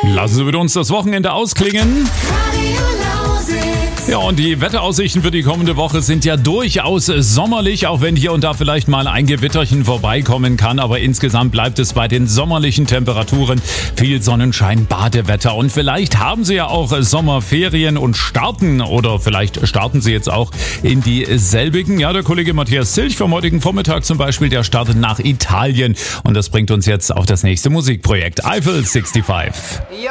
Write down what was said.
Lassen Sie mit uns das Wochenende ausklingen. Ja, und die Wetteraussichten für die kommende Woche sind ja durchaus sommerlich, auch wenn hier und da vielleicht mal ein Gewitterchen vorbeikommen kann. Aber insgesamt bleibt es bei den sommerlichen Temperaturen. Viel Sonnenschein, Badewetter. Und vielleicht haben Sie ja auch Sommerferien und starten Sie jetzt auch in dieselbigen. Ja, der Kollege Matthias Zilch vom heutigen Vormittag zum Beispiel, der startet nach Italien. Und das bringt uns jetzt auf das nächste Musikprojekt, Eiffel 65.